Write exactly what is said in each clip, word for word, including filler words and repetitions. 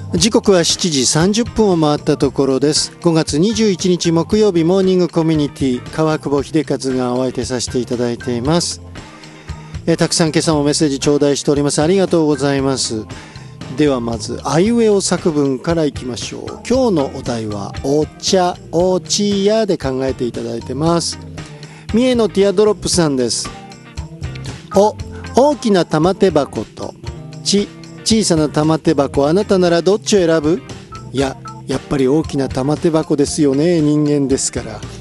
時刻はしちじさんじゅっぷんを回ったところです。ごがつにじゅういちにち木曜日、モーニングコミュニティ川久保秀和がお相手させていただいています。えたくさん今朝もメッセージ頂戴しております。ありがとうございます。ではまずあいうえお作文からいきましょう。今日のお題はお茶おちやで考えていただいてます。三重のティアドロップさんです。お、大きな玉手箱とち、小さな玉手箱、あなたならどっちを選ぶ？いや、やっぱり大きな玉手箱ですよね、人間ですからね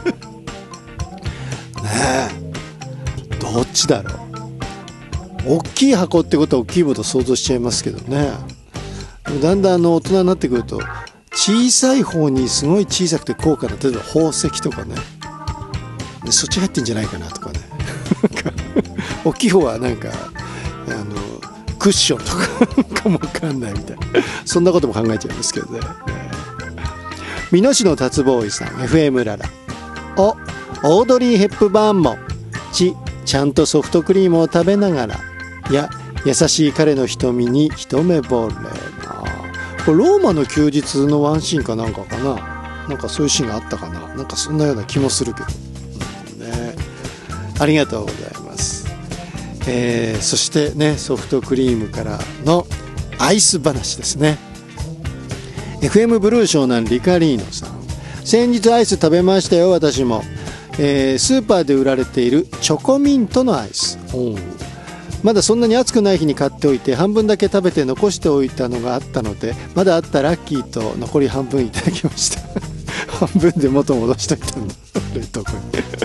え、どっちだろう。大きい箱ってことは大きいもの想像しちゃいますけどね。だんだんあの大人になってくると小さい方にすごい小さくて高価な、例えば宝石とかね、でそっち入ってんじゃないかなとかね大きい方はなんかあのクッションとかかもわかんないみたいな、そんなことも考えちゃいますけどね。美濃市の達ボーイさん、 エフエム ララ。お、オードリー・ヘップバーンもち、ちゃんとソフトクリームを食べながら、いや、優しい彼の瞳に一目惚れな。これローマの休日のワンシーンかなんかかな、なんかそういうシーンがあったかな、なんかそんなような気もするけど、うんね、ありがとうございます。えー、そしてね、ソフトクリームからのアイス話ですね。 エフエム ブルー湘南リカリーノさん、先日アイス食べましたよ、私も。えー、スーパーで売られているチョコミントのアイス、まだそんなに暑くない日に買っておいて、半分だけ食べて残しておいたのがあったので、まだあったラッキーと残り半分いただきました半分で元戻しといたんだ冷凍庫に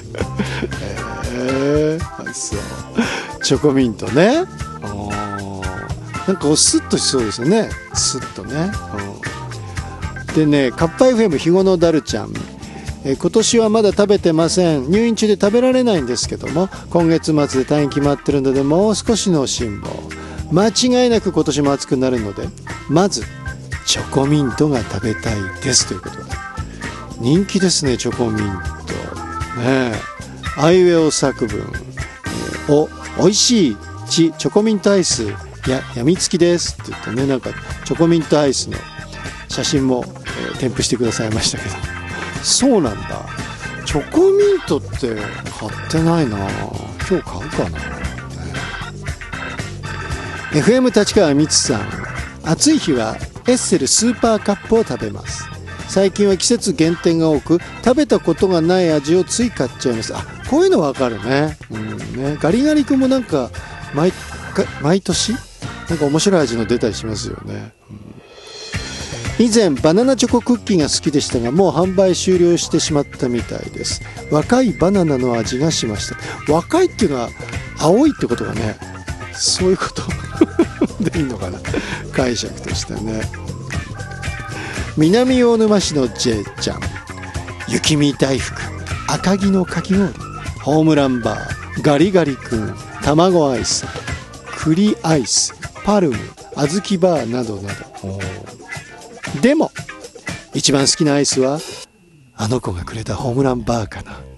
えー、そうチョコミントね。なんかスッとしそうですよね、スッとね。でね、カッパ エフエム 日後のダルちゃん、え今年はまだ食べてません。入院中で食べられないんですけども、今月末で退院決まってるので、もう少しの辛抱。間違いなく今年も暑くなるので、まずチョコミントが食べたいですということで、人気ですね、チョコミントね。えあいうえお作文、えー、お、おいしいち、チョコミントアイス、や、やみつきですって言ってね、なんかチョコミントアイスの写真も、えー、添付してくださいましたけど、そうなんだ。チョコミントって買ってないな。今日買うかな。エフエム 立川みつさん、暑い日はエッセルスーパーカップを食べます。最近は季節限定が多く、食べたことがない味をつい買っちゃいます。あ、こういうのわかるね。うんね、ガリガリ君もなんか 毎, 毎年なんか面白い味の出たりしますよね。うん、以前バナナチョコクッキーが好きでしたが、もう販売終了してしまったみたいです。若いバナナの味がしました。若いっていうのは青いってことがね、そういうことでいいのかな、解釈としてね。南大沼市の J ちゃん、雪見大福、赤城のかき氷、ホームランバー、ガリガリ君、卵アイス、栗アイス、パルム、小豆バーなどなど。でも一番好きなアイスはあの子がくれたホームランバーかな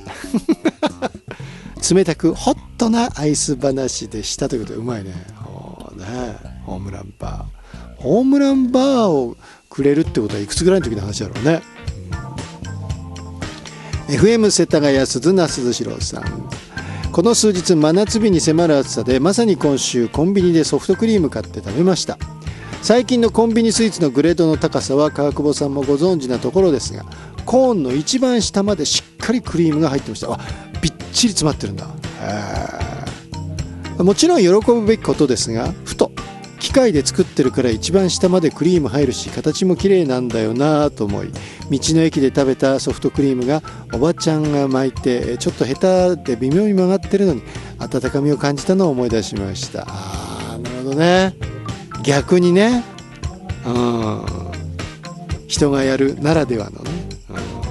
冷たくホットなアイス話でしたということで、うまいね。おーね、ホームランバー、ホームランバーをくれるってことはいくつぐらいの時の話だろうね。うん、エフエム 世田谷鈴名鈴代さん、この数日真夏日に迫る暑さで、まさに今週コンビニでソフトクリーム買って食べました。最近のコンビニスイーツのグレードの高さは川久保さんもご存知なところですが、コーンの一番下までしっかりクリームが入ってました。あ、びっちり詰まってるんだ。へー、もちろん喜ぶべきことですが、ふと機械で作ってるから一番下までクリーム入るし、形も綺麗なんだよなと思い、道の駅で食べたソフトクリームがおばちゃんが巻いてちょっと下手で微妙に曲がってるのに温かみを感じたのを思い出しました。あー、なるほどね。逆にね、うん、人がやるならではの